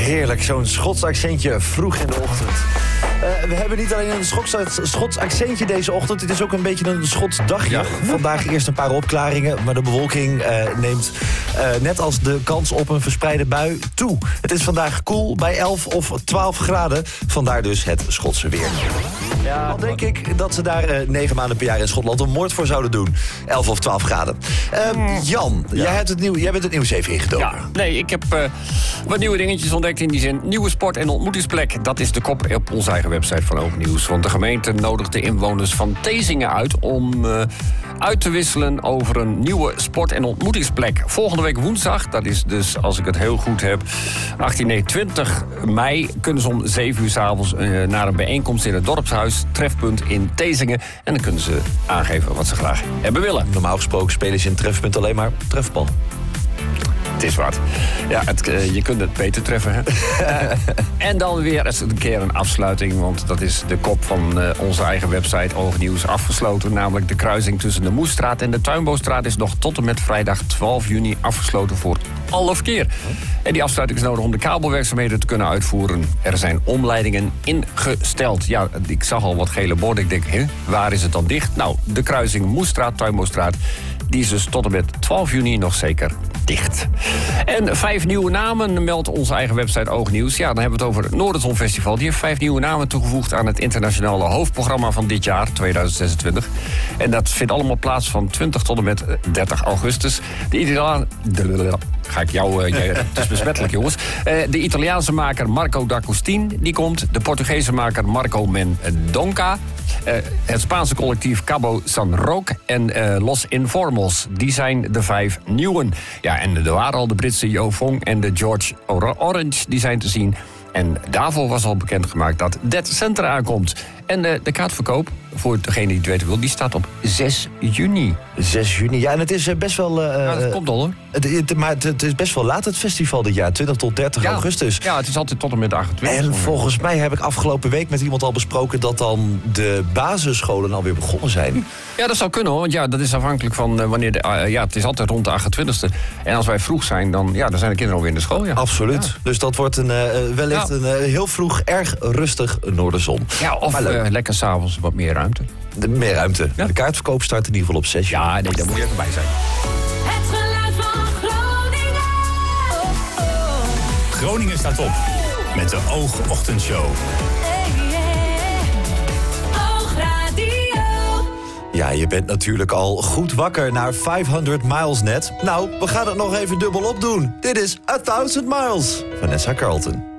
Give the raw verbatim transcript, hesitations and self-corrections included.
Heerlijk, zo'n Schots accentje vroeg in de ochtend. Uh, we hebben niet alleen een Schots, Schots accentje deze ochtend. Het is ook een beetje een Schots dagje. Ja. Vandaag eerst een paar opklaringen, maar de bewolking uh, neemt uh, net als de kans op een verspreide bui toe. Het is vandaag koel bij elf of twaalf graden. Vandaar dus het Schotse weer. Ja, al denk ik dat ze daar uh, negen maanden per jaar in Schotland een moord voor zouden doen. elf of twaalf graden. Uh, Jan, ja. jij, hebt het nieuw, jij bent het nieuws even ingedoken. Ja, nee, ik heb uh, wat nieuwe dingetjes ontdekt in die zin. Nieuwe sport- en ontmoetingsplek. Dat is de kop op onze eigen website van Oog Nieuws. Want de gemeente nodigt de inwoners van Thesinge uit om uh, uit te wisselen over een nieuwe sport- en ontmoetingsplek. Volgende week woensdag, dat is dus, als ik het heel goed heb, achttien, nee, twintig mei... kunnen ze om zeven uur 's avonds uh, naar een bijeenkomst in het dorpshuis, trefpunt in Thesinge. En dan kunnen ze aangeven wat ze graag hebben willen. Normaal gesproken spelen ze in trefpunt alleen maar trefbal. Het is wat. Ja, het, uh, je kunt het beter treffen, hè? uh, en dan weer eens een keer een afsluiting, want dat is de kop van uh, onze eigen website Oognieuws afgesloten. Namelijk de kruising tussen de Moesstraat en de Tuinbouwstraat is nog tot en met vrijdag twaalf juni afgesloten voor alle verkeer. En die afsluiting is nodig om de kabelwerkzaamheden te kunnen uitvoeren. Er zijn omleidingen ingesteld. Ja, ik zag al wat gele borden. Ik denk, hè, waar is het dan dicht? Nou, de kruising Moesstraat, Tuinbouwstraat, die is dus tot en met twaalf juni nog zeker dicht. En vijf nieuwe namen meldt onze eigen website Oognieuws. Ja, dan hebben we het over het Noorderzon Festival. Die heeft vijf nieuwe namen toegevoegd aan het internationale hoofdprogramma van dit jaar, tweeduizend zesentwintig. En dat vindt allemaal plaats van twintig tot en met dertig augustus. De Italiaan... Ga ik jou... Uh, het is besmettelijk, jongens. Uh, de Italiaanse maker Marco D'Agostin, die komt. De Portugese maker Marco Mendonca. Uh, het Spaanse collectief Cabo San Roque en uh, Los Informals. Die zijn de vijf nieuwen. Ja, en er waren al de Britse Jo Fong en de George Orange, die zijn te zien. En daarvoor was al bekendgemaakt dat Dead Center aankomt. En de, de kaartverkoop, voor degene die het weten wil, die staat op zes juni. zes juni, ja, en het is best wel... Uh, ja, dat komt al, hoor. Het, het, maar het, het is best wel laat, het festival dit jaar, twintig tot dertig ja, augustus. Ja, het is altijd tot en met achtentwintig. En volgens mij heb ik afgelopen week met iemand al besproken dat dan de basisscholen alweer begonnen zijn. Ja, dat zou kunnen, hoor. Want ja, dat is afhankelijk van uh, wanneer... De, uh, ja, het is altijd rond de achtentwintigste. En als wij vroeg zijn, dan, ja, dan zijn de kinderen alweer in de school, ja. Absoluut. Ja. Dus dat wordt een, uh, wellicht ja. een uh, heel vroeg, erg rustig Noorderzon. Ja, of uh, lekker s'avonds wat meer ruimte. De, meer ruimte. Ja. De kaartverkoop start in ieder geval op zes juni. Ja, nee, daar moet je even bij zijn. Het geluid van Groningen. Oh, oh. Groningen staat op met de Oogochtendshow. Hey, yeah. Oogradio. Ja, je bent natuurlijk al goed wakker naar vijfhonderd miles net. Nou, we gaan het nog even dubbel opdoen. Dit is A Thousand Miles. Vanessa Carlton.